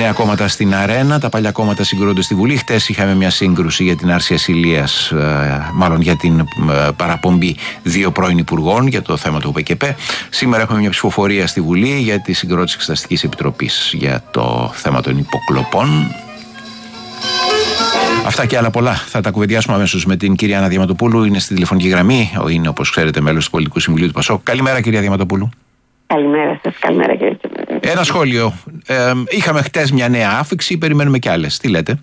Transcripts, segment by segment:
Νέα κόμματα στην αρένα, τα παλιά κόμματα συγκρούνται στη Βουλή. Χτες είχαμε μια σύγκρουση για την άρση ασυλίας, μάλλον για την παραπομπή δύο πρώην υπουργών για το θέμα του ΟΠΕΚΕΠΕ. Σήμερα έχουμε μια ψηφοφορία στη Βουλή για τη συγκρότηση Εξεταστικής Επιτροπής για το θέμα των υποκλοπών. Αυτά και άλλα πολλά θα τα κουβεντιάσουμε αμέσως με την κυρία Άννα Διαματοπούλου. Είναι στη τηλεφωνική γραμμή. Είναι, όπως ξέρετε, μέλος του Πολιτικού Συμβουλίου του ΠΑΣΟΚ. Καλημέρα, κυρία Διαματοπούλου. Καλημέρα σας, καλημέρα κύριε. Ένα σχόλιο. Είχαμε χτες μια νέα άφιξη, περιμένουμε κι άλλες. Τι λέτε?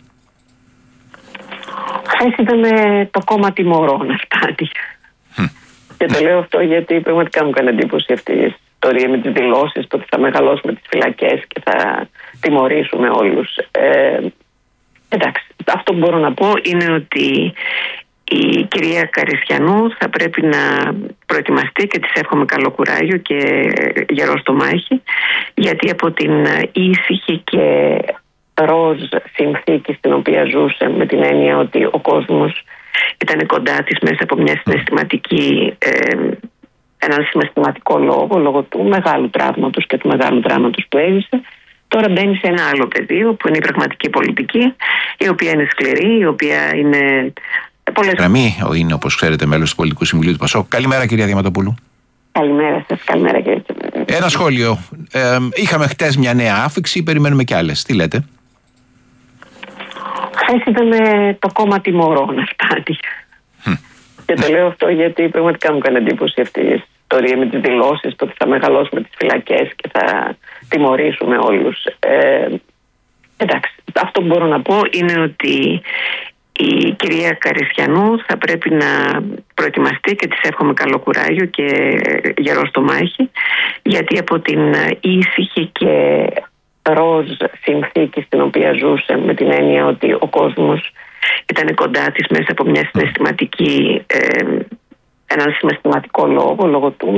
Χθες είδαμε το κόμμα τιμωρών να φτάνει. Και το λέω αυτό γιατί πραγματικά μου έκανε εντύπωση αυτή η ιστορία με τις δηλώσεις ότι θα μεγαλώσουμε τις φυλακές και θα τιμωρήσουμε όλους. Εντάξει, αυτό που μπορώ να πω είναι ότι η κυρία Καριστιανού θα πρέπει να προετοιμαστεί και της εύχομαι καλό κουράγιο και γερό στο μάχη, γιατί από την ήσυχη και ροζ συνθήκη στην οποία ζούσε, με την έννοια ότι ο κόσμος ήταν κοντά της μέσα από μια έναν συναισθηματικό λόγω του μεγάλου τραύματος και του μεγάλου δράματος που έζησε, τώρα μπαίνει σε ένα άλλο πεδίο που είναι η πραγματική πολιτική, η οποία είναι σκληρή, η οποία είναι γραμμή, είναι, όπως ξέρετε, μέλος του Πολιτικού Συμβουλίου του ΠΑΣΟΚ. Καλημέρα, κυρία Διαματοπούλου. Καλημέρα σας, καλημέρα κύριε. Ένα σχόλιο. Είχαμε χτες μια νέα άφιξη, περιμένουμε κι άλλες. Τι λέτε? Χθες είδαμε το κόμμα τιμωρών να φτάνει. Και το λέω αυτό γιατί πραγματικά μου έκανε εντύπωση αυτή η ιστορία με τις δηλώσεις ότι θα μεγαλώσουμε τις φυλακές και θα τιμωρήσουμε όλους. Εντάξει, αυτό που μπορώ να πω είναι ότι η κυρία Καριστιανού θα πρέπει να προετοιμαστεί και της εύχομαι καλό κουράγιο και γερό στο μάχη, γιατί από την ήσυχη και ροζ συνθήκη στην οποία ζούσε, με την έννοια ότι ο κόσμος ήταν κοντά της μέσα από μια έναν συναισθηματικό λόγο του